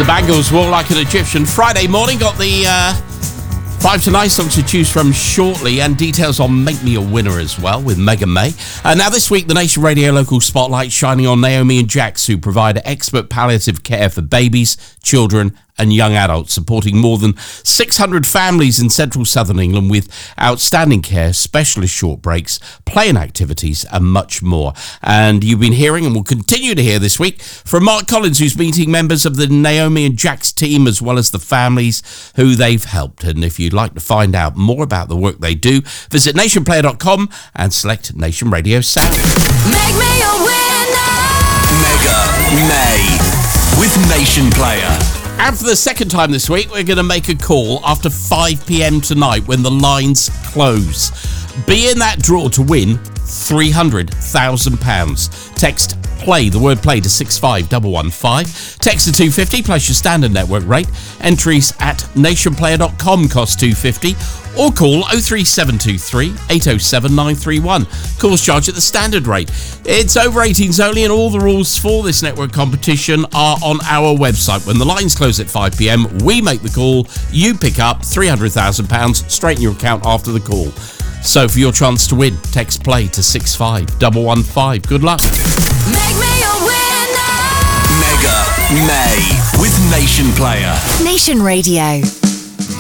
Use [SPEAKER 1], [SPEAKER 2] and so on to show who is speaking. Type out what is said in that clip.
[SPEAKER 1] The Bangles Walk Like an Egyptian. Friday morning, got the 5 to 9 songs to choose from shortly, and details on Make Me a Winner as well with Megan May. Now this week, the Nation Radio Local Spotlight shining on Naomi and Jax, who provide expert palliative care for babies, children and young adults, supporting more than 600 families in central southern England with outstanding care, specialist short breaks, play-in activities and much more. And you've been hearing and will continue to hear this week from Mark Collins, who's meeting members of the Naomi and Jax team as well as the families who they've helped. And if you'd like to find out more about the work they do, visit nationplayer.com and select Nation Radio Sound.
[SPEAKER 2] Make me a winner!
[SPEAKER 3] Mega May with Nation Player.
[SPEAKER 1] And for the second time this week, we're going to make a call after 5 p.m. tonight when the lines close. Be in that draw to win £300,000. Text PLAY, the word PLAY, to 65115. Text to 250 plus your standard network rate. Entries at nationplayer.com cost £2.50. Or call 03723 807 931. Calls charged at the standard rate. It's over 18s only, and all the rules for this network competition are on our website. When the lines close at 5 p.m, we make the call. You pick up £300,000 straight in your account after the call. So for your chance to win, text PLAY to 65115. Good luck.
[SPEAKER 2] Make me a winner!
[SPEAKER 3] Mega May with Nation Player.
[SPEAKER 2] Nation Radio.